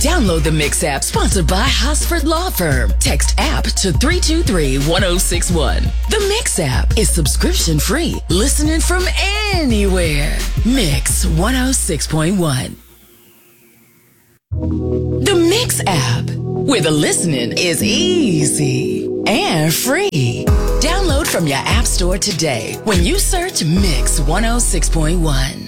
Download the Mix app, sponsored by Hosford Law Firm. Text app to 323-1061. The Mix app is subscription free, listening from anywhere. Mix 106.1. The Mix app, where the listening is easy and free. Download from your app store today when you search Mix 106.1.